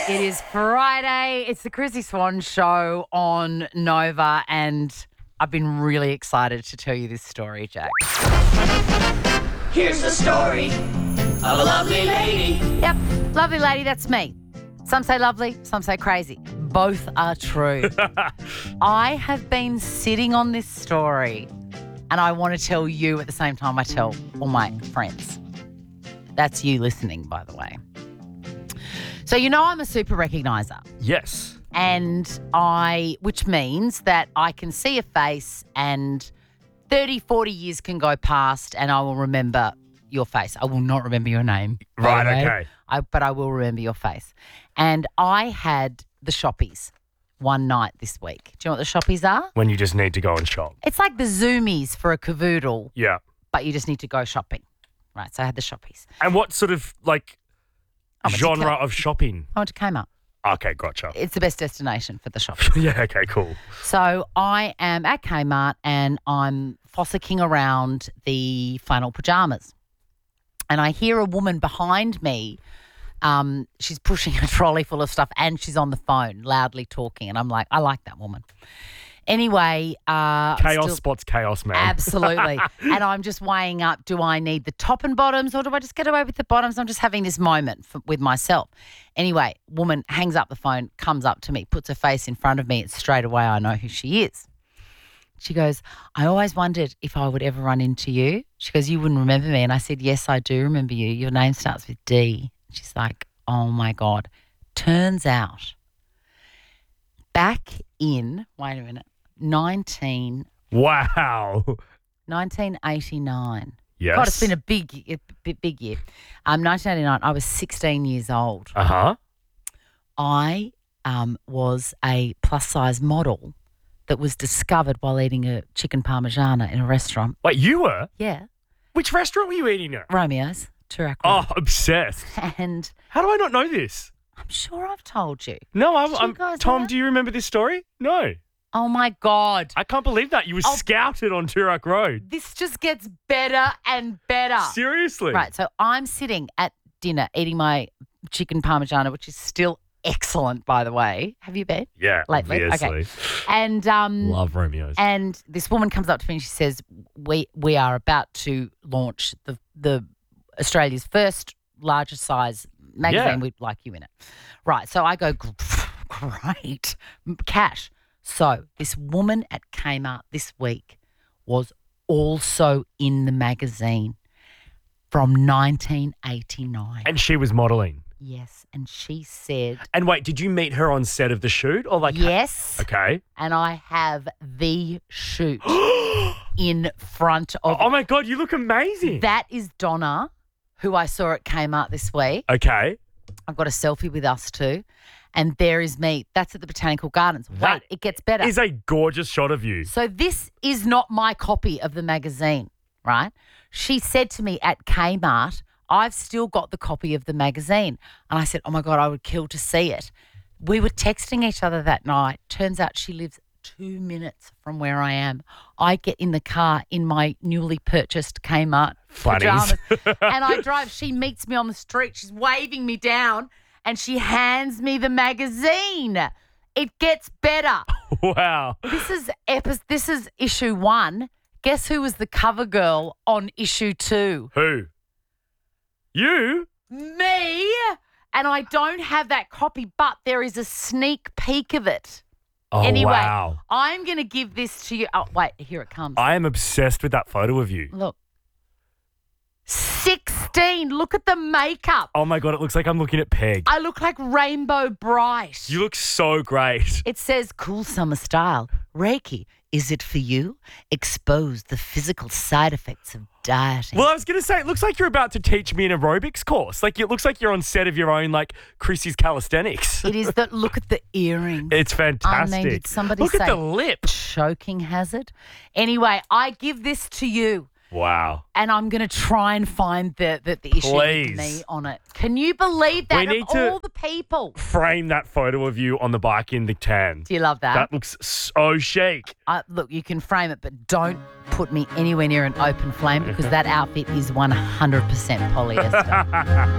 It is Friday. It's the Chrissy Swan Show on Nova, and I've been really excited to tell you this story, Jack. Here's the story of a lovely lady. Yep, lovely lady, that's me. Some say lovely, some say crazy. Both are true. I have been sitting on this story, and I want to tell you at the same time I tell all my friends. That's you listening, by the way. So you know I'm a super recognizer. Yes. And which means that I can see a face and 30, 40 years can go past and I will remember your face. I will not remember your name. Right, okay. But I will remember your face. And I had the shoppies one night this week. Do you know what the shoppies are? When you just need to go and shop. It's like the Zoomies for a cavoodle, Yeah. but you just need to go shopping. Right, so I had the shoppies. And what sort of, genre of shopping? I went to Kmart. Okay, gotcha. It's the best destination for the shopping. Yeah, okay, cool. So I am at Kmart and I'm fossicking around the flannel pajamas. And I hear a woman behind me. She's pushing a trolley full of stuff and she's on the phone loudly talking. And I'm like, I like that woman. Anyway. Chaos spots chaos, man. Absolutely. And I'm just weighing up, do I need the top and bottoms or do I just get away with the bottoms? I'm just having this moment with myself. Anyway, woman hangs up the phone, comes up to me, puts her face in front of me. And straight away I know who she is. She goes, I always wondered if I would ever run into you. She goes, you wouldn't remember me. And I said, yes, I do remember you. Your name starts with D. She's like, oh, my God. Turns out back in, wait a minute, 1989. Yes. God, it's been a big year. 1989, I was 16 years old. Uh-huh. I was a plus-size model that was discovered while eating a chicken parmigiana in a restaurant. Wait, you were? Yeah. Which restaurant were you eating at? Romeo's, Turak. Oh, obsessed. And How do I not know this? I'm sure I've told you. No, Did you guys Tom, know? do you remember this story? No. Oh, my God. I can't believe that. You were scouted on Turak Road. This just gets better and better. Seriously? Right, so I'm sitting at dinner eating my chicken parmigiana, which is still excellent, by the way. Have you been? Yeah, Lately? obviously. Okay. And Love Romeo's. and this woman comes up to me and she says, we are about to launch the Australia's first larger size magazine. Yeah. We'd like you in it. Right, so I go, great, cash. So this woman at Kmart this week was also in the magazine from 1989. And she was modelling. Yes, and she said, And wait, did you meet her on set of the shoot or yes. Okay. And I have the shoot in front of. Oh my God, you look amazing. That is Donna, who I saw at Kmart this week. Okay. I've got a selfie with us too. And there is me. That's at the Botanical Gardens. Wait, That it gets better. Is a gorgeous shot of you. So this is not my copy of the magazine, right? She said to me at Kmart, I've still got the copy of the magazine. And I said, oh, my God, I would kill to see it. We were texting each other that night. Turns out she lives 2 minutes from where I am. I get in the car in my newly purchased Kmart pajamas and I drive. She meets me on the street. She's waving me down and she hands me the magazine. It gets better. Wow. This is issue 1. Guess who was the cover girl on issue 2? Who? You? Me. And I don't have that copy, but there is a sneak peek of it. Oh, Anyway, wow. I'm going to give this to you. Oh, wait, here it comes. I am obsessed with that photo of you. Look. 16. Look at the makeup. Oh, my God, it looks like I'm looking at Peg. I look like Rainbow Bright. You look so great. It says, cool summer style. Reiki, is it for you? Expose the physical side effects of dieting. Well, I was going to say, it looks like you're about to teach me an aerobics course. Like, it looks like you're on set of your own, Chrissy's calisthenics. It is that. Look at the earrings. It's fantastic. Did somebody look say at the lip. choking hazard? Anyway, I give this to you. Wow. And I'm going to try and find the issue Please. with me on it. Can you believe that? We need of to all the people. Frame that photo of you on the bike in the tan. Do you love that? That looks so chic. Look, you can frame it, but don't put me anywhere near an open flame because that outfit is 100% polyester.